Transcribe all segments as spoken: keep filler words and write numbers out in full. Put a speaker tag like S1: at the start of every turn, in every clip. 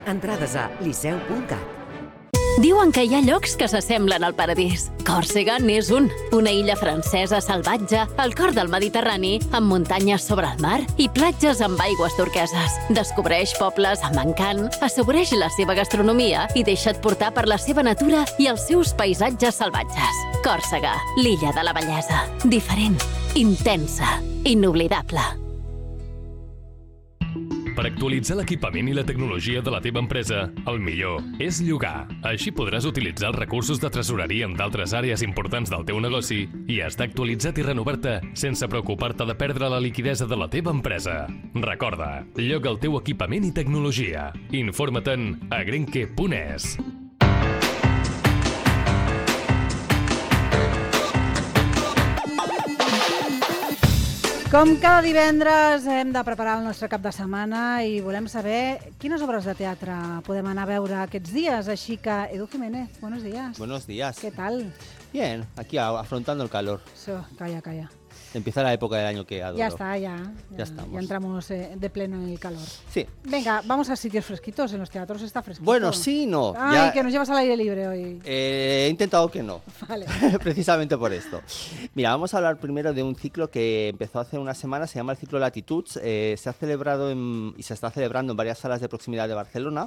S1: Entrades a liceu punt cat.
S2: Diuen que hi ha llocs que s'assemblen al paradís. Còrsega n'és un. Una illa francesa salvatge, al cor del Mediterrani, amb muntanyes sobre el mar i platges amb aigües turqueses. Descobreix pobles amb encant, assaboreix la seva gastronomia i deixa't portar per la seva natura i els seus paisatges salvatges. Còrsega, l'illa de la bellesa. Diferent, intensa, inoblidable.
S3: Per actualitzar l'equipament i la tecnologia de la teva empresa, el millor és llogar. Així podràs utilitzar els recursos de tresoreria en d'altres àrees importants del teu negoci i estar actualitzat i renovar-te sense preocupar-te de perdre la liquidesa de la teva empresa. Recorda, lloga el teu equipament i tecnologia. Informa-te'n a grenke punt es.
S4: Com cada divendres hem de preparar el nostre cap de setmana i volem saber quines obres de teatre podem anar a veure aquests dies. Així que, Edu Jiménez, buenos días.
S5: Buenos días.
S4: ¿Qué tal?
S5: Bien, aquí afrontando el calor.
S4: Eso, calla, calla.
S5: Empieza la época del año que adoro.
S4: Ya está, ya. Ya,
S5: ya estamos.
S4: Ya entramos eh, de pleno en el calor.
S5: Sí.
S4: Venga, vamos a sitios fresquitos. En los teatros está fresquito.
S5: Bueno, sí, no.
S4: Ay,
S5: ya...
S4: que nos llevas al aire libre hoy.
S5: Eh, he intentado que no.
S4: Vale.
S5: Precisamente por esto. Mira, vamos a hablar primero de un ciclo que empezó hace una semana. Se llama el ciclo Latitudes. Eh, se ha celebrado en, y se está celebrando en varias salas de proximidad de Barcelona.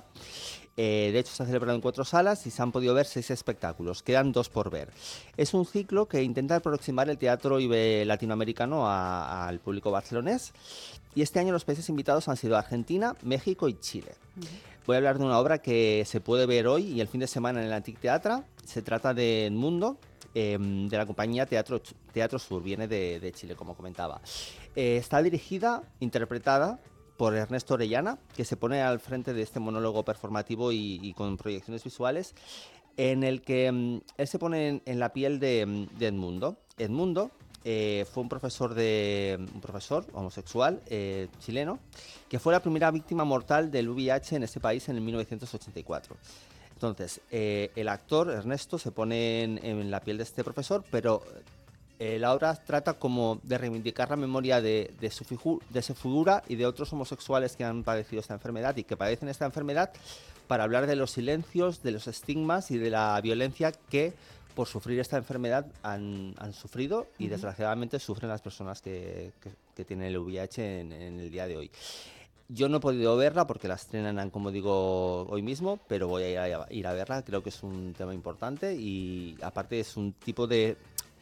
S5: Eh, de hecho, se ha celebrado en cuatro salas y se han podido ver seis espectáculos. Quedan dos por ver. Es un ciclo que intenta aproximar el teatro latinoamericano a, al público barcelonés. Y este año los países invitados han sido Argentina, México y Chile. Uh-huh. Voy a hablar de una obra que se puede ver hoy y el fin de semana en el Antic Teatre. Se trata de Edmundo, eh, de la compañía Teatro, Teatro Sur. Viene de, de Chile, como comentaba. Eh, está dirigida, interpretada por Ernesto Orellana, que se pone al frente de este monólogo performativo y, y con proyecciones visuales, en el que um, él se pone en, en la piel de, de Edmundo. Edmundo eh, fue un profesor, de, un profesor homosexual eh, chileno, que fue la primera víctima mortal del V I H en ese país en el mil novecientos ochenta y cuatro. Entonces, eh, el actor Ernesto se pone en, en la piel de este profesor, pero Eh, la obra trata como de reivindicar la memoria de, de, su figu de su figura y de otros homosexuales que han padecido esta enfermedad y que padecen esta enfermedad, para hablar de los silencios, de los estigmas y de la violencia que por sufrir esta enfermedad han, han sufrido y desgraciadamente sufren las personas que, que, que tienen el V I H en, en el día de hoy. Yo no he podido verla porque la estrenan, como digo, hoy mismo, pero voy a ir a, ir a verla. Creo que es un tema importante y aparte es un tipo de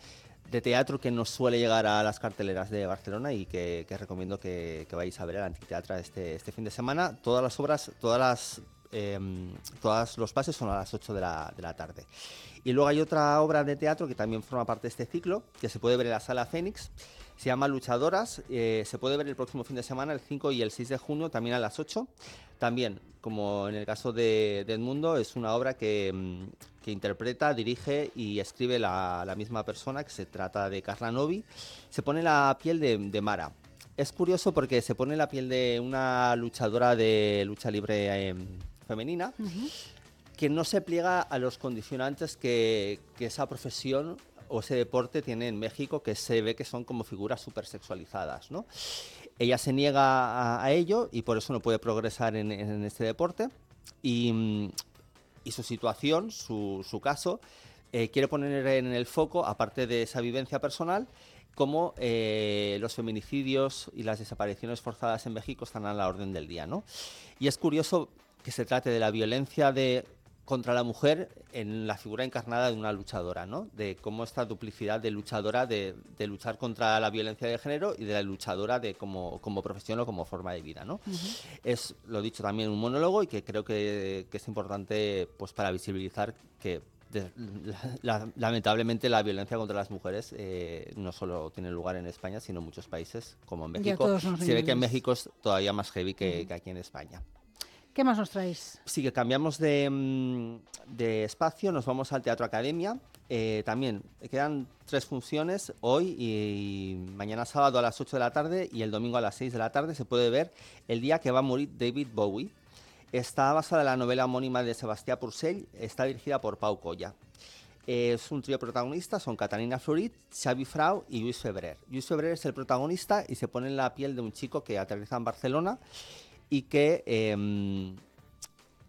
S5: de teatro que nos suele llegar a las carteleras de Barcelona y que, que recomiendo que, que vayáis a ver al Antic Teatre este, este fin de semana. Todas las obras, todas las, eh, todos los pases son a las ocho de la, de la tarde. Y luego hay otra obra de teatro que también forma parte de este ciclo, que se puede ver en la Sala Fénix. Se llama Luchadoras, eh, se puede ver el próximo fin de semana, el cinco y el seis de junio, también a las ocho. También, como en el caso de, de Edmundo, es una obra que, que interpreta, dirige y escribe la, la misma persona, que se trata de Carla Novi. Se pone la piel de, de Mara. Es curioso porque se pone la piel de una luchadora de lucha libre eh, femenina, uh-huh. que no se pliega a los condicionantes que, que esa profesión o ese deporte tiene en México, que se ve que son como figuras súper sexualizadas, ¿no? Ella se niega a, a ello y por eso no puede progresar en, en este deporte y, y su situación, su, su caso, eh, quiere poner en el foco, aparte de esa vivencia personal, cómo eh, los feminicidios y las desapariciones forzadas en México están a la orden del día, ¿no? Y es curioso que se trate de la violencia de contra la mujer en la figura encarnada de una luchadora, ¿no? De cómo esta duplicidad de luchadora, de, de luchar contra la violencia de género y de la luchadora de como, como profesión o como forma de vida, ¿no? Uh-huh. Es, lo dicho, también un monólogo y que creo que, que es importante pues para visibilizar que de, la, la, lamentablemente la violencia contra las mujeres eh, no solo tiene lugar en España, sino en muchos países, como en México. Se ve que en México es todavía más heavy que, uh-huh. que aquí en España.
S4: ¿Qué más nos traéis?
S5: Sí, que cambiamos de, de espacio, nos vamos al Teatro Academia. Eh, también quedan tres funciones, hoy y mañana sábado a las ocho de la tarde y el domingo a las seis de la tarde. Se puede ver El día que va a morir David Bowie. Está basada en la novela homónima de Sebastià Purcell, está dirigida por Pau Colla. Es un trío protagonista, son Catalina Florit, Xavi Frau y Lluís Febrer. Lluís Febrer es el protagonista y se pone en la piel de un chico que aterriza en Barcelona y que eh,